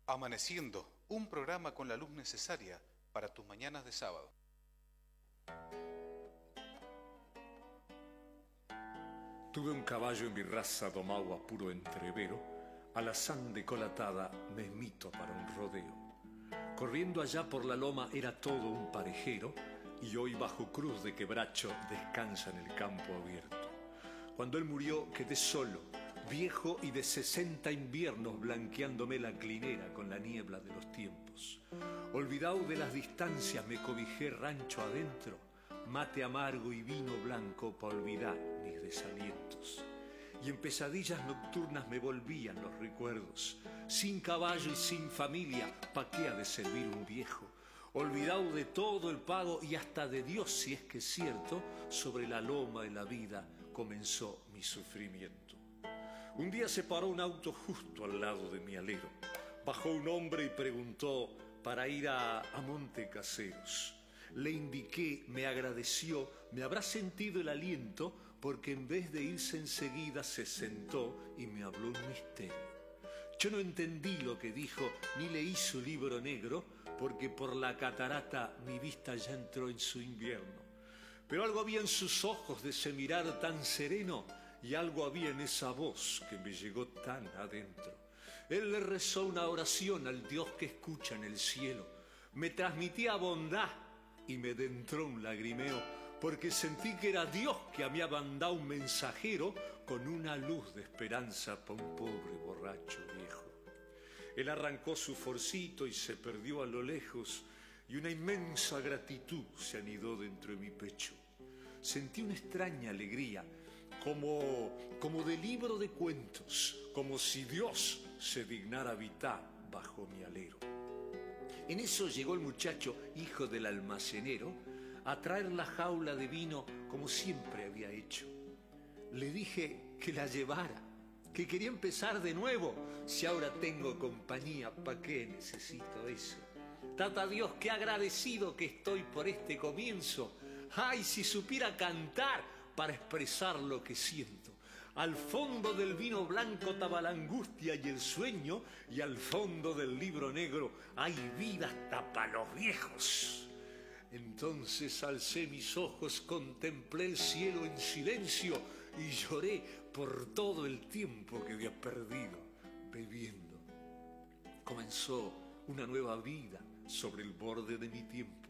Amaneciendo, un programa con la luz necesaria para tus mañanas de sábado. Tuve un caballo en mi raza domado a puro entrevero, alazán de colatada me mito para un rodeo. Corriendo allá por la loma era todo un parejero, y hoy bajo cruz de quebracho descansa en el campo abierto. Cuando él murió quedé solo, viejo y de 60 inviernos blanqueándome la clinera con la niebla de los tiempos. Olvidado de las distancias me cobijé rancho adentro, mate amargo y vino blanco pa' olvidar mis desalientos. Y en pesadillas nocturnas me volvían los recuerdos. Sin caballo y sin familia, ¿pa' qué ha de servir un viejo? Olvidado de todo el pago y hasta de Dios, si es que es cierto, sobre la loma de la vida comenzó mi sufrimiento. Un día se paró un auto justo al lado de mi alero. Bajó un hombre y preguntó para ir a Monte Caseros. Le indiqué, me agradeció, me habrá sentido el aliento, porque en vez de irse enseguida se sentó y me habló un misterio. Yo no entendí lo que dijo, ni leí su libro negro, porque por la catarata mi vista ya entró en su invierno. Pero algo había en sus ojos de ese mirar tan sereno, y algo había en esa voz que me llegó tan adentro. Él le rezó una oración al Dios que escucha en el cielo. Me transmitía bondad y me entró un lagrimeo, porque sentí que era Dios que me había mandado un mensajero con una luz de esperanza para un pobre borracho viejo. Él arrancó su forcito y se perdió a lo lejos, y una inmensa gratitud se anidó dentro de mi pecho. Sentí una extraña alegría, como de libro de cuentos, como si Dios se dignara habitar bajo mi alero. En eso llegó el muchacho, hijo del almacenero, a traer la jaula de vino como siempre había hecho. Le dije que la llevara, que quería empezar de nuevo. Si ahora tengo compañía, ¿pa' qué necesito eso? Tata Dios, qué agradecido que estoy por este comienzo. ¡Ay, si supiera cantar para expresar lo que siento! Al fondo del vino blanco estaba la angustia y el sueño, y al fondo del libro negro hay vida hasta para los viejos. Entonces alcé mis ojos, contemplé el cielo en silencio y lloré por todo el tiempo que había perdido bebiendo. Comenzó una nueva vida sobre el borde de mi tiempo.